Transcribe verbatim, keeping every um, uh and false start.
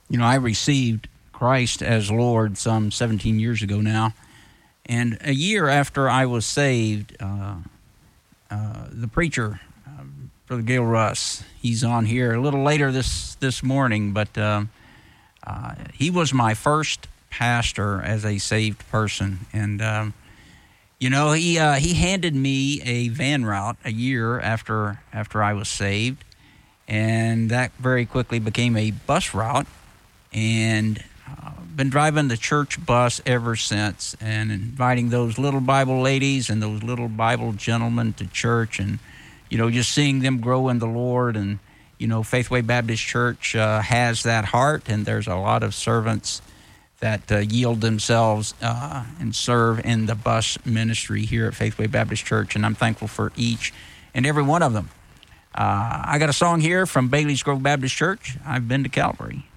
You know, I received Christ as Lord some seventeen years ago now. And a year after I was saved, uh, uh, the preacher, uh, Brother Gail Russ, he's on here a little later this, this morning, but uh, uh, he was my first pastor as a saved person. And, um, you know, he uh, he handed me a van route a year after after I was saved, and that very quickly became a bus route. And uh, been driving the church bus ever since, and inviting those little Bible ladies and those little Bible gentlemen to church, and you know, just seeing them grow in the Lord. And you know, Faithway Baptist Church uh, has that heart, and there's a lot of servants that uh, yield themselves uh, and serve in the bus ministry here at Faithway Baptist Church, and I'm thankful for each and every one of them. Uh, I got a song here from Bailey's Grove Baptist Church, I've Been to Calvary.